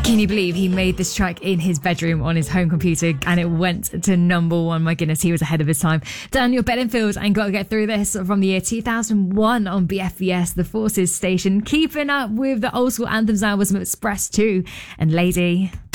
Can you believe he made this track in his bedroom on his home computer and it went to number one? My goodness, he was ahead of his time. Daniel Bedingfield and Gotta Get Through This from the year 2001 on BFBS, the Forces station. Keeping up with the old school anthems now was Express 2 and Lady.